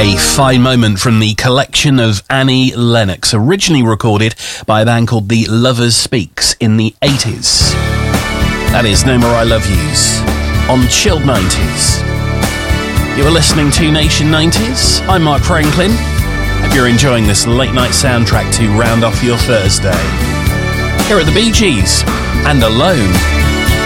A fine moment from the collection of Annie Lennox, originally recorded by a band called The Lovers Speaks in the 80s. That is No More I Love Yous on Chilled 90s. You are listening to Nation 90s. I'm Mark Franklin. Hope you're enjoying this late night soundtrack to round off your Thursday. Here are the Bee Gees and Alone.